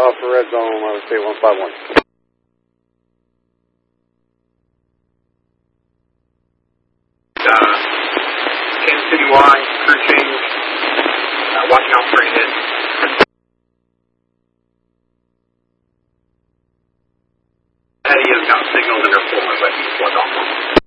off the red zone, state 151. Kansas City Y, crew change, watching out for a hit. Eddie has got signals in their forward, but he's plugged off.